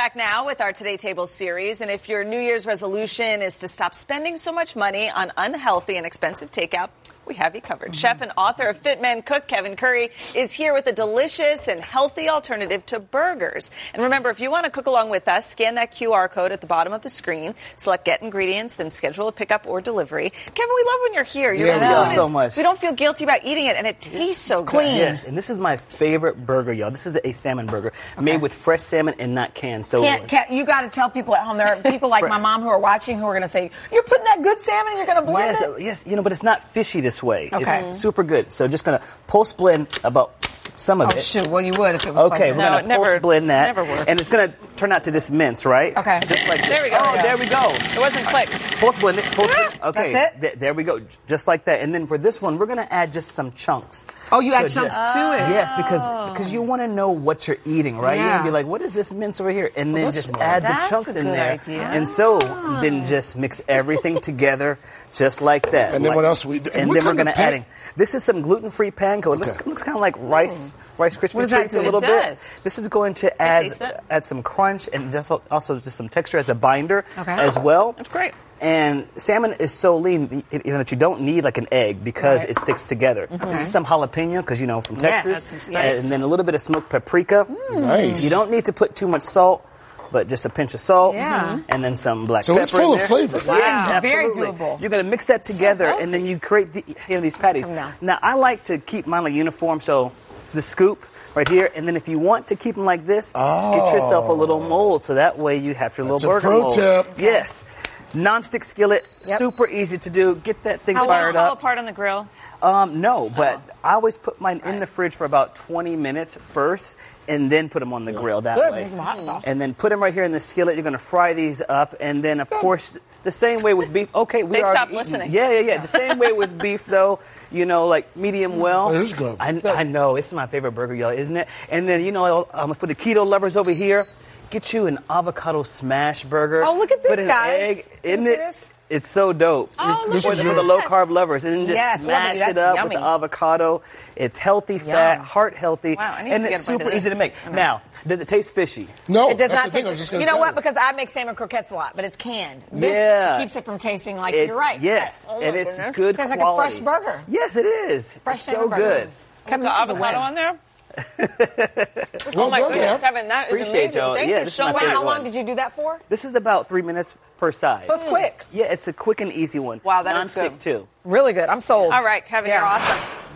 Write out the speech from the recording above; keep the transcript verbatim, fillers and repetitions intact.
back now with our Today Table series, and if your New Year's resolution is to stop spending so much money on unhealthy and expensive takeout, we have you covered. Mm-hmm. Chef and author of Fit Men Cook, Kevin Curry, is here with a delicious and healthy alternative to burgers. And remember, if you want to cook along with us, scan that Q R code at the bottom of the screen, select Get Ingredients, then schedule a pickup or delivery. Kevin, we love when you're here. You're yeah, we love so much. We don't feel guilty about eating it, and it tastes so it's good. Clean. Yes, and this is my favorite burger, y'all. This is a salmon burger okay. made with fresh salmon and not canned. So can't, can't, you got to tell people at home. There are people like my mom who are watching who are going to say, "You're putting that good salmon, and you're going to blend yes, it." Yes, you know, but it's not fishy this way. Okay. It's super good. So just going to post blend about some of oh, it. Shoot. Well, you would if it was okay. We're no, going to post blend that, never works. and it's going to turn out to this mince, right? Okay. Just like there we go. Oh, yeah. there we go. It wasn't clicked. Post blend it. Post blend. Okay. That's it. Th- there we go. Just like that. And then for this one, we're going to add just some chunks. Oh, you so add chunks just, to it. Yes, because because you want to know what you're eating, right? Yeah. You're going to be like, what is this mince over here? And well, then just smart. add That's the chunks a in good there. idea. And so then just mix everything together just like that. And then like, what else? We, and, and and then we're going to add in. This is some gluten-free panko. It okay. looks, looks kind of like rice, mm. Rice Krispie what does treats that a do? little it bit. Does. This is going to add add some crunch and just also just some texture as a binder okay. as well. That's great. And salmon is so lean, you know, that you don't need like an egg because right. it sticks together. Mm-hmm. This is some jalapeno because you know from yes, Texas, yes. and then a little bit of smoked paprika. Mm. Nice. You don't need to put too much salt, but just a pinch of salt, yeah. and then some black so pepper. So it's full in of there. flavor. Wow. Yeah, Very absolutely. doable. You're going to mix that together, so and then you create the, you know, these patties. Now. now, I like to keep mine like uniform, so the scoop right here, and then if you want to keep them like this, oh. get yourself a little mold, so that way you have your That's little a burger pro mold. tip. Yes. Non-stick skillet, yep. super easy to do. Get that thing How fired long fall up. apart on the grill? Um, no, but Oh. I always put mine right. in the fridge for about twenty minutes first, and then put them on the yeah. grill that Good. way. Make some hot sauce. And then put them right here in the skillet. You're going to fry these up, and then of course the same way with beef. Okay, we They are stopped eating. listening. Yeah, yeah, yeah. The same way with beef, though. You know, like medium well. Oh, it is good. I, I know it's my favorite burger, y'all, isn't it? And then you know, um, for the keto lovers over here, get you an avocado smash burger. Oh, look at this, put an guys. Egg, Can isn't you see it? this? It's so dope. Oh, look This for, is the, your- for the low carb lovers, and then just Yes, smash lovely. it up That's with the yummy. avocado. It's healthy fat, heart healthy, Wow, I need and to it's get a bite of super easy to this. make. Now, does it taste fishy? No, It does that's not the thing. taste. I was just gonna You know tell what? Because I make salmon croquettes a lot, but it's canned. This Yeah. keeps it from tasting like It- you're right. Yes, Oh, and my it's goodness. good Tastes like quality. a fresh burger. Yes, it is. Fresh it's so salmon burger. good. Kevin, The this is a avocado win. on there? Well Oh my done, goodness, Kev. Kevin, that is Appreciate amazing. y'all. Thank Yeah, you this is so my much. favorite How long one. did you do that for? This is about three minutes per side. So it's quick. Yeah, it's a quick and easy one. Wow, that is Non-stick good. too. Really good. I'm sold. All right, Kevin, Yeah. you're awesome.